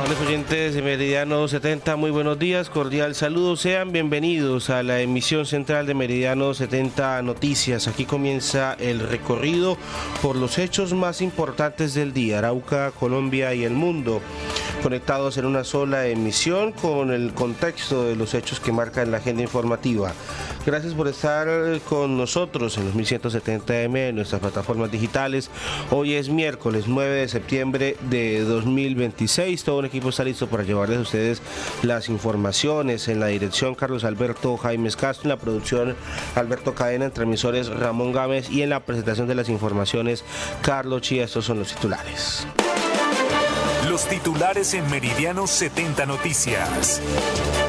Amables oyentes de Meridiano 70, muy buenos días, cordial saludo, sean bienvenidos a la emisión central de Meridiano 70 Noticias. Aquí comienza el recorrido por los hechos más importantes del día, Arauca, Colombia y el mundo, conectados en una sola emisión con el contexto de los hechos que marcan la agenda informativa. Gracias por estar con nosotros en los 1170M, en nuestras plataformas digitales. Hoy es miércoles 9 de septiembre de 2026. Todo un equipo está listo para llevarles a ustedes las informaciones. En la dirección, Carlos Alberto Jaimes Castro. En la producción, Alberto Cadena. En transmisores, Ramón Gámez. Y en la presentación de las informaciones, Carlos Chía. Estos son los titulares. Los titulares en Meridiano 70 Noticias.